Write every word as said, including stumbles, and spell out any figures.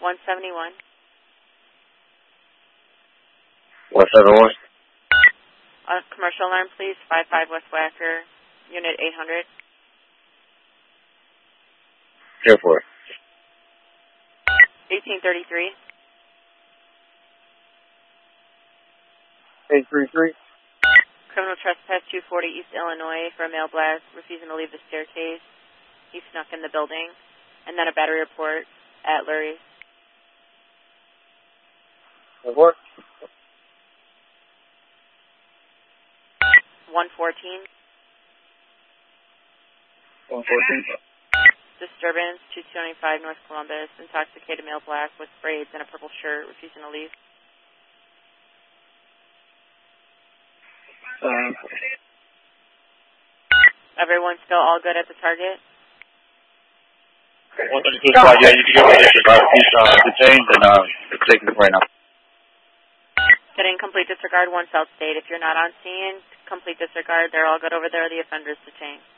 one seventy-one. one seventy-one. Uh, commercial alarm, please. five five West Wacker, unit eight hundred. Here for it. eighteen thirty-three. eight three three. Criminal trespass two forty East Illinois for a male black refusing to leave the staircase. He snuck in the building. And then a battery report at Lurie's. Report. one fourteen. one fourteen. Disturbance two twenty-five North Columbus. Intoxicated male black with braids and a purple shirt refusing to leave. Um, Everyone still all good at the target? one thirty-two squad, yeah, you can give me disregard. He's uh, detained and uh, taking it right now. Getting complete disregard one South State. If you're not on scene, complete disregard. They're all good over there. The offender's detained.